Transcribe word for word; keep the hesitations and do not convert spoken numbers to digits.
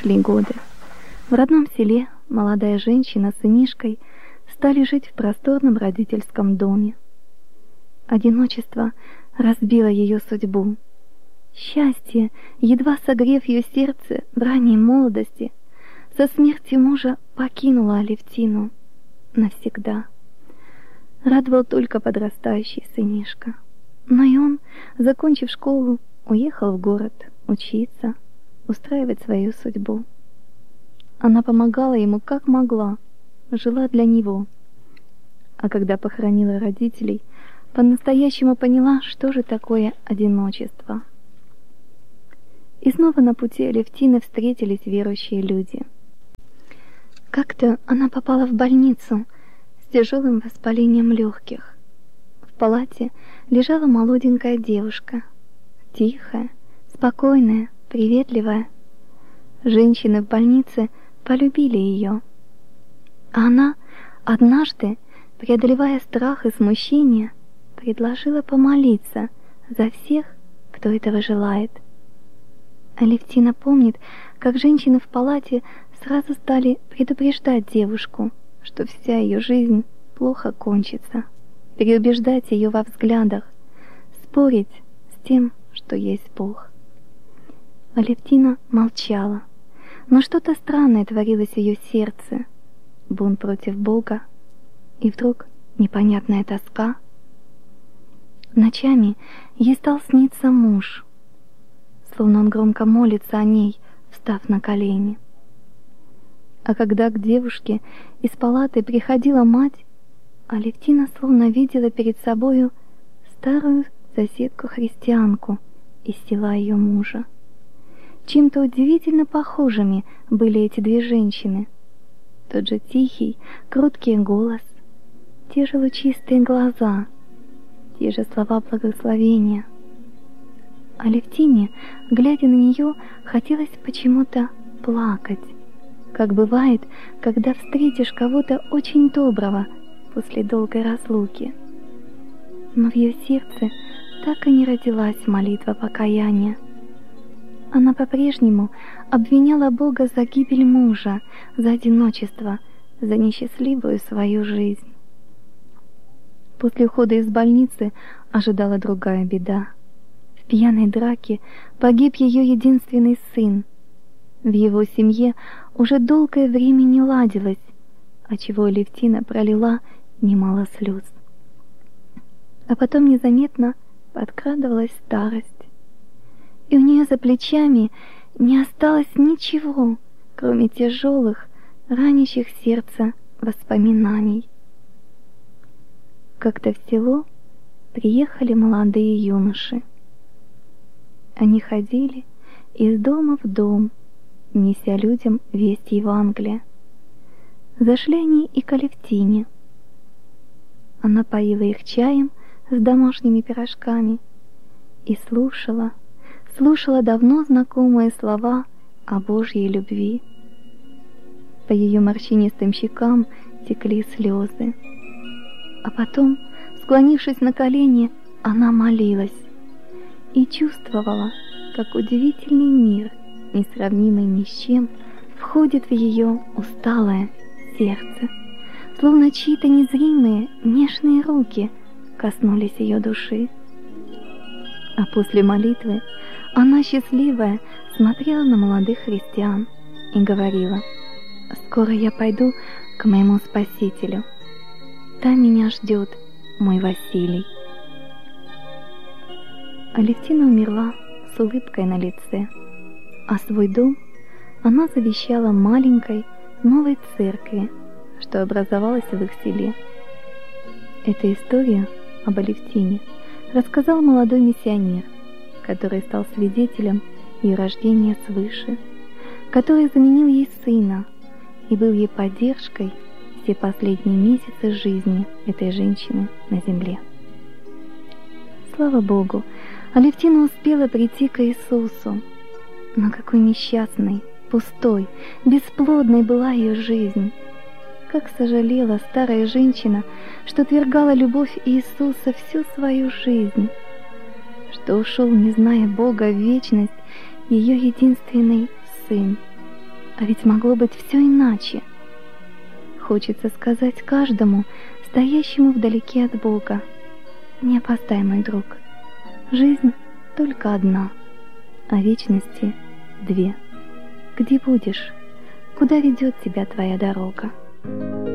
шли годы. В родном селе молодая женщина с сынишкой стали жить в просторном родительском доме. Одиночество разбило ее судьбу. Счастье, едва согрев ее сердце в ранней молодости, со смертью мужа покинуло Алевтину навсегда. Радовал только подрастающий сынишка. Но и он, закончив школу, уехал в город учиться, устраивать свою судьбу. Она помогала ему как могла, жила для него. А когда похоронила родителей, по-настоящему поняла, что же такое одиночество. И снова на пути Алевтины встретились верующие люди. Как-то она попала в больницу с тяжелым воспалением легких. В палате лежала молоденькая девушка, тихая, спокойная, приветливая. Женщины в больнице полюбили ее. А она однажды, преодолевая страх и смущение, предложила помолиться за всех, кто этого желает. Алевтина помнит, как женщины в палате сразу стали предупреждать девушку, что вся ее жизнь плохо кончится, переубеждать ее во взглядах, спорить с тем, что есть Бог. Алевтина молчала, но что-то странное творилось в ее сердце, бунт против Бога, и вдруг непонятная тоска. Ночами ей стал сниться муж, словно он громко молится о ней, встав на колени. А когда к девушке из палаты приходила мать, Алевтина словно видела перед собою старую соседку-христианку из села ее мужа. Чем-то удивительно похожими были эти две женщины. Тот же тихий, кроткий голос, те же лучистые глаза, те же слова благословения. Алевтине, глядя на нее, хотелось почему-то плакать, как бывает, когда встретишь кого-то очень доброго после долгой разлуки. Но в ее сердце так и не родилась молитва покаяния. Она по-прежнему обвиняла Бога за гибель мужа, за одиночество, за несчастливую свою жизнь. После ухода из больницы ожидала другая беда. В пьяной драке погиб ее единственный сын. В его семье уже долгое время не ладилось, отчего Алевтина пролила немало слез. А потом незаметно подкрадывалась старость, и у нее за плечами не осталось ничего, кроме тяжелых, ранящих сердце воспоминаний. Как-то в село приехали молодые юноши. Они ходили из дома в дом, неся людям весть Евангелия. Зашли они и к Алевтине. Она поила их чаем с домашними пирожками и слушала, слушала давно знакомые слова о Божьей любви. По ее морщинистым щекам текли слезы. А потом, склонившись на колени, она молилась и чувствовала, как удивительный мир, несравнимый ни с чем, входит в ее усталое сердце, словно чьи-то незримые, нежные руки коснулись ее души. А после молитвы она, счастливая, смотрела на молодых христиан и говорила: «Скоро я пойду к моему Спасителю. Там меня ждет мой Василий». Алевтина умерла с улыбкой на лице, а свой дом она завещала маленькой новой церкви, что образовалась в их селе. Эту историю об Алевтине рассказал молодой миссионер, который стал свидетелем ее рождения свыше, который заменил ей сына и был ей поддержкой все последние месяцы жизни этой женщины на земле. Слава Богу, Алевтина успела прийти к Иисусу, но какой несчастной, пустой, бесплодной была ее жизнь. Как сожалела старая женщина, что отвергала любовь Иисуса всю свою жизнь, что ушел, не зная Бога, в вечность ее единственный сын, А ведь могло быть все иначе. Хочется сказать каждому, стоящему вдалеке от Бога: не опоздай, мой друг. Жизнь только одна, а вечности две. Где будешь? Куда ведет тебя твоя дорога?